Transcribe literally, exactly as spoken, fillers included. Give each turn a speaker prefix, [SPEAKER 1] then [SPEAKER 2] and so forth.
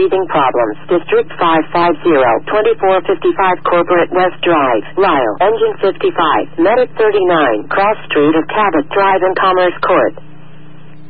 [SPEAKER 1] breathing problems. District five five zero, twenty-four fifty-five Corporate West Drive, Lyle. Engine fifty-five, Medic thirty-nine, Cross Street of Cabot Drive and Commerce Court.